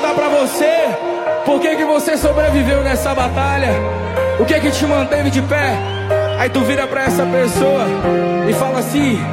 perguntar pra você por que você sobreviveu nessa batalha, o que te manteve de pé. Aí tu vira pra essa pessoa e fala assim: